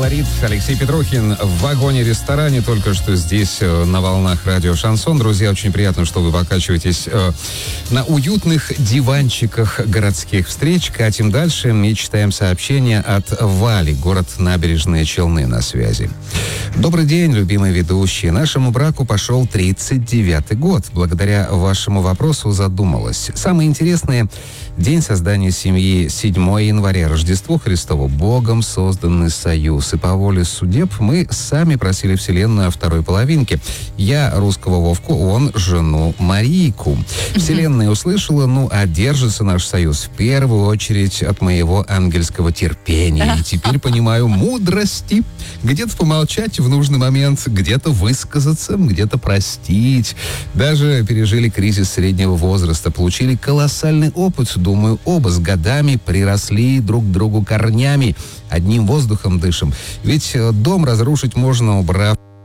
говорит Алексей Петрухин в вагоне-ресторане, только что здесь на волнах радио «Шансон». Друзья, очень приятно, что вы покачиваетесь на уютных диванчиках городских встреч. Катим дальше и читаем сообщение от Вали, город Набережные Челны на связи. Добрый день, любимые ведущие. Нашему браку пошел 39-й год. Благодаря вашему вопросу задумалась. Самое интересное — день создания семьи 7 января, Рождество Христово, Богом созданный союз. И по воле судеб мы сами просили Вселенную о второй половинке. Я русского Вовку, он жену Марийку. Вселенная услышала, а держится наш союз в первую очередь от моего ангельского терпения. И теперь понимаю мудрости. Где-то помолчать в нужный момент, где-то высказаться, где-то простить. Даже пережили кризис среднего возраста, получили колоссальный опыт. Думаю, оба с годами приросли друг к другу корнями. Одним воздухом дышим. Ведь дом разрушить можно, убрав